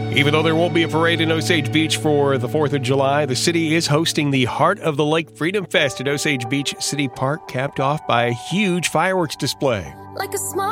Even though there won't be a parade in Osage Beach for the 4th of July, the city is hosting the Heart of the Lake Freedom Fest at Osage Beach City Park, capped off by a huge fireworks display. Like a small